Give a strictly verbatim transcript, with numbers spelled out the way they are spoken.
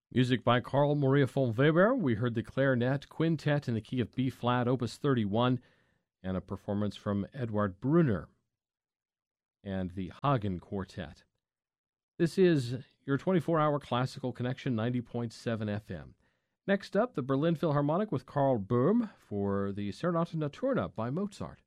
Music by Carl Maria von Weber. We heard the Clarinet Quintet in the key of B-flat, Opus thirty-one, and a performance from Eduard Brunner and the Hagen Quartet. This is your twenty-four hour classical connection, ninety point seven F M. Next up, the Berlin Philharmonic with Karl Böhm for the Serenata Notturna by Mozart.